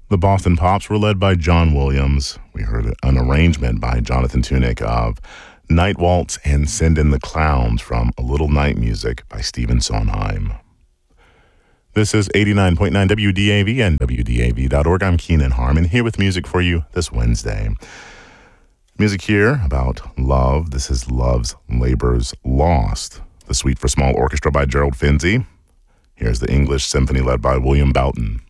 The Boston Pops were led by John Williams. We heard an arrangement by Jonathan Tunick of Night Waltz and Send in the Clowns from A Little Night Music by Stephen Sondheim. This is 89.9 WDAV and WDAV.org. I'm Keenan Harmon here with music for you this Wednesday. Music here about love. This is Love's Labor's Lost, the Suite for Small Orchestra by Gerald Finzi. Here's the English Symphony led by William Boughton.